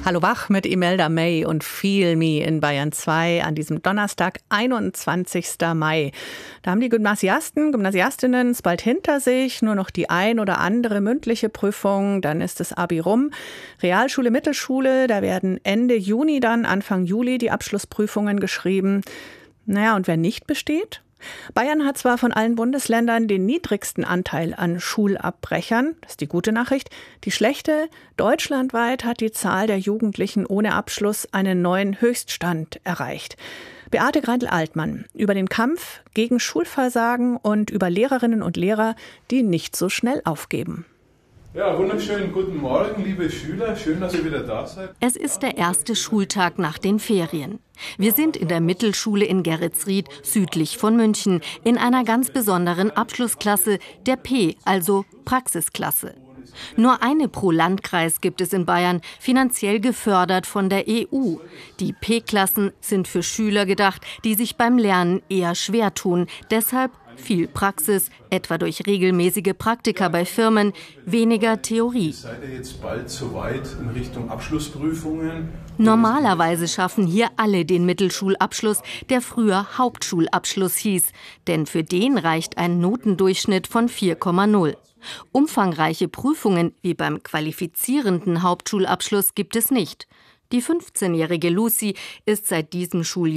Hallo wach mit Imelda May und Feel Me in Bayern 2 an diesem Donnerstag, 21. Mai. Da haben die Gymnasiastinnen es bald hinter sich, nur noch die ein oder andere mündliche Prüfung, dann ist das Abi rum. Realschule, Mittelschule, da werden Ende Juni dann, Anfang Juli die Abschlussprüfungen geschrieben. Naja, und wer nicht besteht? Bayern hat zwar von allen Bundesländern den niedrigsten Anteil an Schulabbrechern, das ist die gute Nachricht. Die schlechte, deutschlandweit hat die Zahl der Jugendlichen ohne Abschluss einen neuen Höchststand erreicht. Beate Greindl-Altmann über den Kampf gegen Schulversagen und über Lehrerinnen und Lehrer, die nicht so schnell aufgeben. Ja, wunderschönen guten Morgen, liebe Schüler. Schön, dass ihr wieder da seid. Es ist der erste Schultag nach den Ferien. Wir sind in der Mittelschule in Geretsried, südlich von München, in einer ganz besonderen Abschlussklasse, der P, also Praxisklasse. Nur eine pro Landkreis gibt es in Bayern, finanziell gefördert von der EU. Die P-Klassen sind für Schüler gedacht, die sich beim Lernen eher schwer tun. Deshalb viel Praxis, etwa durch regelmäßige Praktika bei Firmen, weniger Theorie. Seid ihr jetzt bald soweit in Richtung Abschlussprüfungen? Normalerweise schaffen hier alle den Mittelschulabschluss, der früher Hauptschulabschluss hieß. Denn für den reicht ein Notendurchschnitt von 4,0. Umfangreiche Prüfungen wie beim qualifizierenden Hauptschulabschluss gibt es nicht. Die 15-jährige Lucy ist seit diesem Schuljahr